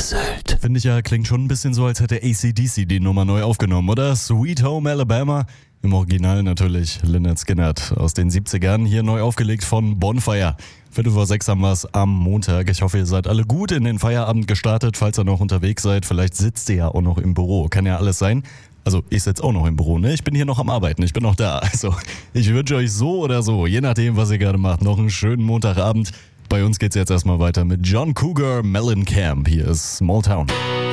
Sylt. Finde ich ja, klingt schon ein bisschen so, als hätte AC/DC die Nummer neu aufgenommen, oder? Sweet Home Alabama. Im Original natürlich Lynyrd Skynyrd aus den 70ern, hier neu aufgelegt von Bonfire. 5:45 haben wir es am Montag. Ich hoffe, ihr seid alle gut in den Feierabend gestartet, falls ihr noch unterwegs seid. Vielleicht sitzt ihr ja auch noch im Büro, kann ja alles sein. Also ich sitze auch noch im Büro, ne? Ich bin hier noch am Arbeiten, ich bin noch da. Also ich wünsche euch so oder so, je nachdem, was ihr gerade macht, noch einen schönen Montagabend. Bei uns geht's jetzt erstmal weiter mit John Cougar Mellencamp. Hier ist Small Town.